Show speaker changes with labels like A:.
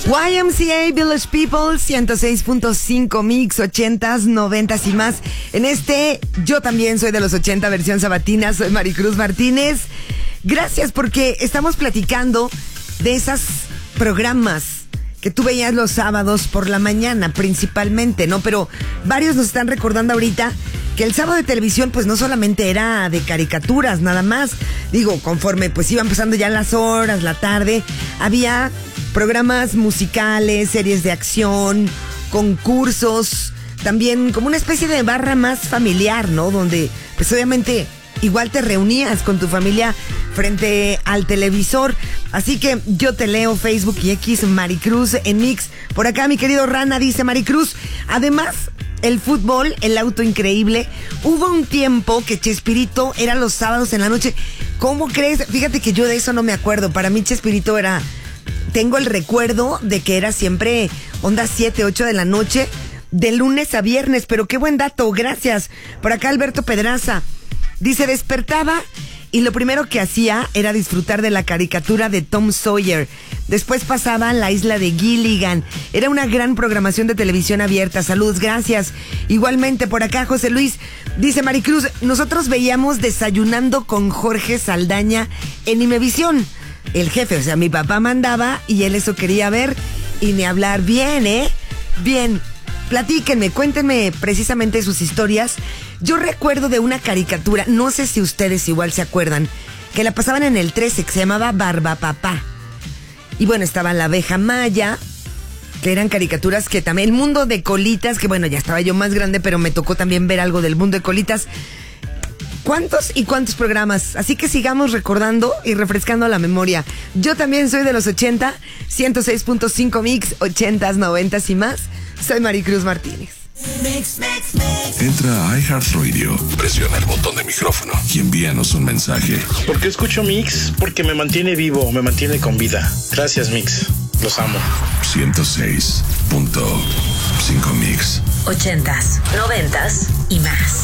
A: YMCA Village People, 106.5 mix, 80s, 90s y más. En yo también soy de los 80, versión sabatina, soy Maricruz Martínez. Gracias porque estamos platicando de esos programas que tú veías los sábados por la mañana principalmente, ¿no? Pero varios nos están recordando ahorita que el sábado de televisión pues no solamente era de caricaturas nada más. Digo, conforme pues iban pasando ya las horas, la tarde, había programas musicales, series de acción, concursos, también como una especie de barra más familiar, ¿no? Donde pues obviamente igual te reunías con tu familia frente al televisor. Así que yo te leo Facebook y X, Maricruz en Mix. Por acá mi querido Rana dice: Maricruz, además el fútbol, el auto increíble. Hubo un tiempo que Chespirito era los sábados en la noche. ¿Cómo crees? Fíjate que yo de eso no me acuerdo. Para mí Chespirito era... Tengo el recuerdo de que era siempre onda 7, 8 de la noche, de lunes a viernes. Pero qué buen dato, gracias. Por acá Alberto Pedraza dice: despertaba y lo primero que hacía era disfrutar de la caricatura de Tom Sawyer. Después pasaba La Isla de Gilligan. Era una gran programación de televisión abierta. Saludos, gracias. Igualmente por acá José Luis dice: Maricruz, nosotros veíamos Desayunando con Jorge Saldaña en Imevisión. El jefe, o sea, mi papá mandaba y él eso quería ver y ni hablar. Bien, bien. Platíquenme, cuéntenme precisamente sus historias. Yo recuerdo de una caricatura, no sé si ustedes igual se acuerdan, que la pasaban en el 13, que se llamaba Barbapapá. Y bueno, estaba La Abeja Maya, que eran caricaturas que también... El Mundo de Colitas, que bueno, ya estaba yo más grande, pero me tocó también ver algo del Mundo de Colitas. ¿Cuántos y cuántos programas? Así que sigamos recordando y refrescando la memoria. Yo también soy de los 80, 106.5 mix, 80s, 90s y más. Soy Maricruz Martínez.
B: Mix. Entra a iHeartRadio, presiona el botón de micrófono y envíanos un mensaje.
C: ¿Por qué escucho Mix? Porque me mantiene vivo, me mantiene con vida. Gracias, Mix. Los amo.
B: 106.5 mix.
D: 80s, 90s y más.